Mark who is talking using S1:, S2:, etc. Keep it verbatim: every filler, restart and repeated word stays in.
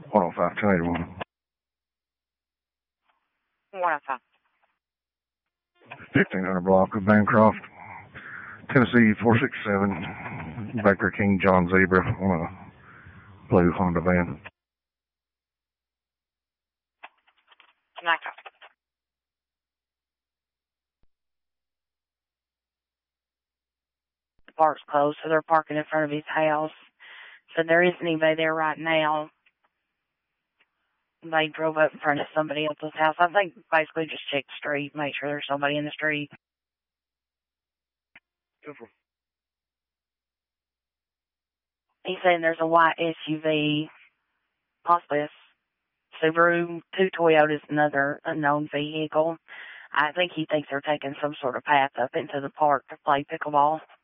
S1: one oh five, ten eighty-one.
S2: one oh five.
S1: fifteen hundred block of Bancroft, Tennessee, four six seven, Baker King John Zebra on a blue Honda van.
S2: nine five. The park's closed, so they're parking in front of his house. So there isn't anybody there right now. They drove up in front of somebody else's house. I think basically just check the street, make sure there's somebody in the street. He's saying there's a white S U V, possibly a Subaru, two Toyotas, another unknown vehicle. I think he thinks they're taking some sort of path up into the park to play pickleball.